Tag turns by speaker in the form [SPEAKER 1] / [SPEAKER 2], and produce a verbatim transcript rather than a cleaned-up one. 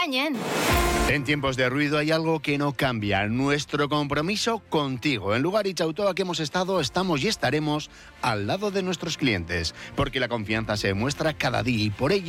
[SPEAKER 1] engañen.
[SPEAKER 2] En tiempos de ruido hay algo que no cambia, nuestro compromiso contigo. En Lugaritz Autoa que hemos estado, estamos y estaremos al lado de nuestros clientes, porque la confianza se demuestra cada día y por ello